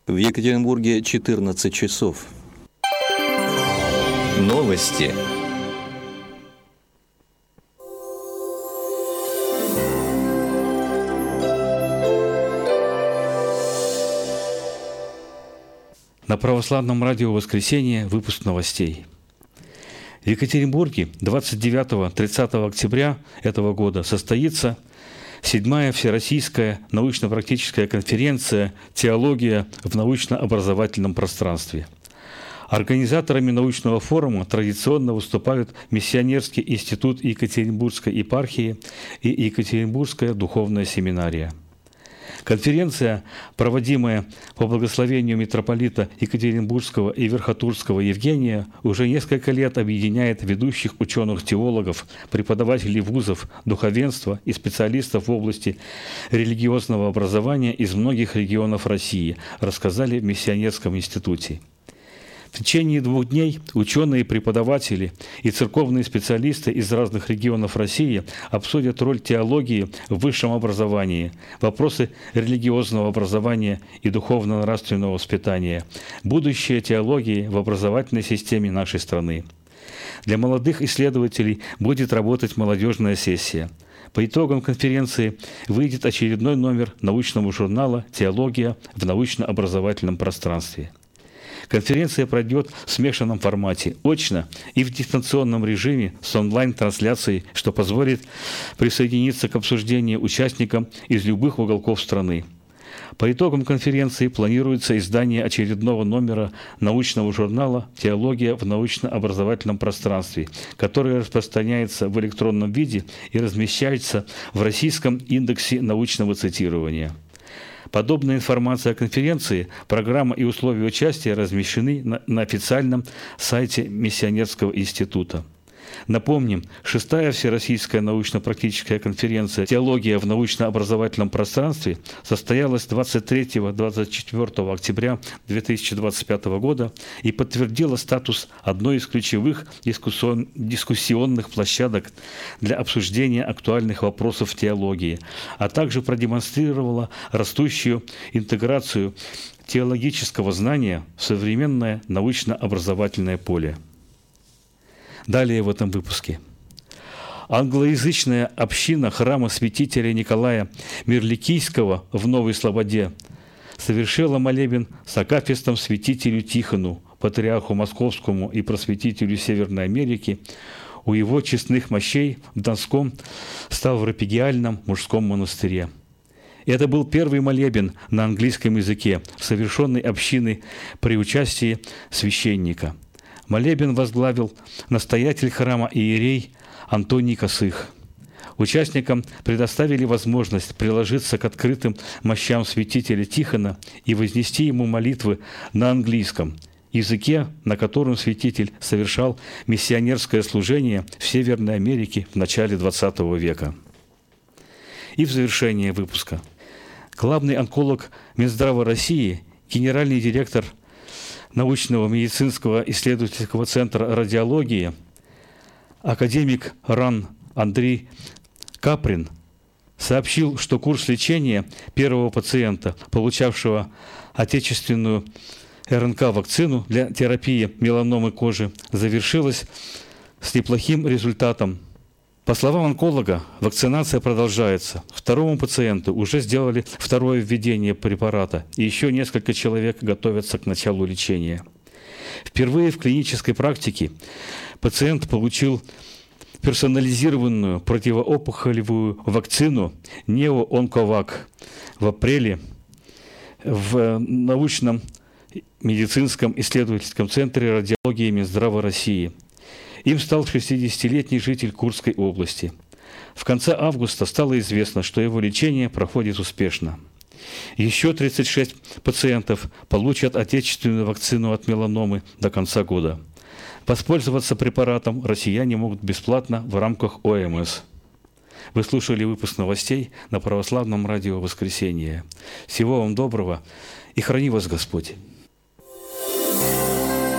В Екатеринбурге 14 часов. Новости. На православном радио «Воскресенье» выпуск новостей. В Екатеринбурге 29-30 октября этого года состоится 7-я Всероссийская научно-практическая конференция «Теология в научно-образовательном пространстве». Организаторами научного форума традиционно выступают Миссионерский институт Екатеринбургской епархии и Екатеринбургская духовная семинария. Конференция, проводимая по благословению митрополита Екатеринбургского и Верхотурского Евгения, уже несколько лет объединяет ведущих ученых-теологов, преподавателей вузов, духовенства и специалистов в области религиозного образования из многих регионов России, рассказали в Миссионерском институте. В течение 2 дней ученые, преподаватели и церковные специалисты из разных регионов России обсудят роль теологии в высшем образовании, вопросы религиозного образования и духовно-нравственного воспитания, будущее теологии в образовательной системе нашей страны. Для молодых исследователей будет работать молодежная сессия. По итогам конференции выйдет очередной номер научного журнала «Теология в научно-образовательном пространстве». Конференция пройдет в смешанном формате, очно и в дистанционном режиме с онлайн-трансляцией, что позволит присоединиться к обсуждению участникам из любых уголков страны. По итогам конференции планируется издание очередного номера научного журнала «Теология в научно-образовательном пространстве», который распространяется в электронном виде и размещается в Российском индексе научного цитирования. Подобная информация о конференции, программа и условия участия размещены на официальном сайте Миссионерского института. Напомним, 6-я Всероссийская научно-практическая конференция «Теология в научно-образовательном пространстве» состоялась 23-24 октября 2025 года и подтвердила статус одной из ключевых дискуссионных площадок для обсуждения актуальных вопросов теологии, а также продемонстрировала растущую интеграцию теологического знания в современное научно-образовательное поле. Далее в этом выпуске. Англоязычная община храма святителя Николая Мирликийского в Новой Слободе совершила молебен с акафистом святителю Тихону, патриарху Московскому и просветителю Северной Америки, у его честных мощей в Донском Ставропигиальном мужском монастыре. Это был первый молебен на английском языке, совершенный общиной при участии священника. Молебен возглавил настоятель храма иерей Антоний Косых. Участникам предоставили возможность приложиться к открытым мощам святителя Тихона и вознести ему молитвы на английском, языке, на котором святитель совершал миссионерское служение в Северной Америке в начале XX века. И в завершение выпуска. Главный онколог Минздрава России, генеральный директор научного медицинского исследовательского центра радиологии, академик РАН Андрей Каприн сообщил, что курс лечения первого пациента, получавшего отечественную РНК-вакцину для терапии меланомы кожи, завершилась с неплохим результатом. По словам онколога, вакцинация продолжается. Второму пациенту уже сделали второе введение препарата, и еще несколько человек готовятся к началу лечения. Впервые в клинической практике пациент получил персонализированную противоопухолевую вакцину «Нео-Онковак» в апреле в научном медицинском исследовательском центре радиологии Минздрава России. Им стал 60-летний житель Курской области. В конце августа стало известно, что его лечение проходит успешно. Еще 36 пациентов получат отечественную вакцину от меланомы до конца года. Воспользоваться препаратом россияне могут бесплатно в рамках ОМС. Вы слушали выпуск новостей на православном радио «Воскресенье». Всего вам доброго и храни вас Господь!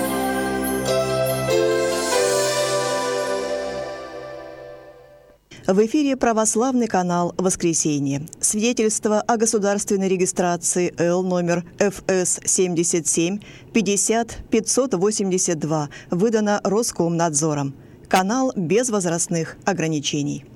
В В эфире православный канал «Воскресенье». Свидетельство о государственной регистрации Л номер ФС 77 50 582 выдано Роскомнадзором. Канал без возрастных ограничений.